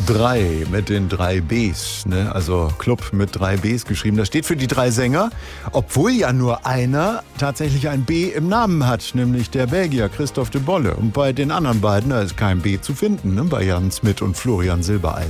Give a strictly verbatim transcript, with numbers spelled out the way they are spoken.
Drei mit den drei Bs, ne? Also Club mit drei Bs geschrieben. Das steht für die drei Sänger, obwohl ja nur einer tatsächlich ein B im Namen hat, nämlich der Belgier Christophe de Bolle. Und bei den anderen beiden, da ist kein B zu finden, ne? Bei Jan Smit und Florian Silbereisen.